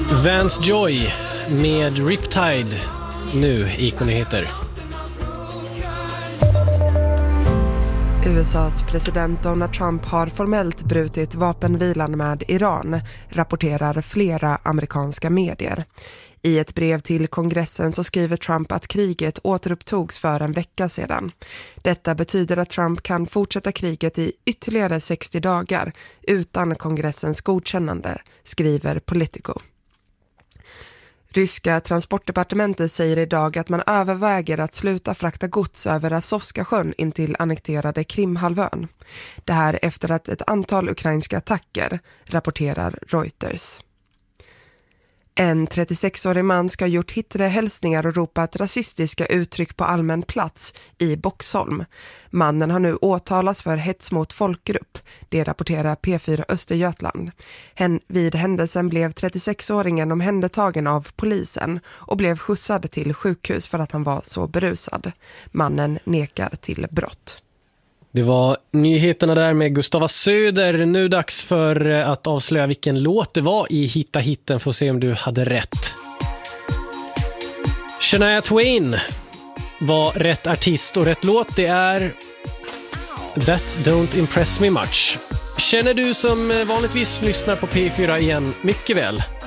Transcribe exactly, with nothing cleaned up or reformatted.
Vance Joy med Riptide nu i Ikonyheter. U S A:s president Donald Trump har formellt brutit vapenvilan med Iran, rapporterar flera amerikanska medier. I ett brev till kongressen så skriver Trump att kriget återupptogs för en vecka sedan. Detta betyder att Trump kan fortsätta kriget i ytterligare sextio dagar utan kongressens godkännande, skriver Politico. Ryska transportdepartementet säger idag att man överväger att sluta frakta gods över Azovska sjön in till annekterade Krimhalvön. Det här efter att ett antal ukrainska attacker, rapporterar Reuters. En trettiosexårig man ska ha gjort Hitlerhälsningar och ropat rasistiska uttryck på allmän plats i Boxholm. Mannen har nu åtalats för hets mot folkgrupp, det rapporterar P fyra Östergötland. Hen, vid händelsen blev trettiosexåringen omhändertagen av polisen och blev skjutsad till sjukhus för att han var så berusad. Mannen nekar till brott. Det var nyheterna där med Gustava Söder. Nu dags för att avslöja vilken låt det var i Hitta hitten. Får se om du hade rätt. Shania Twain var rätt artist och rätt låt. Det är That Don't Impress Me Much. Känner du som vanligtvis lyssnar på P fyra igen mycket väl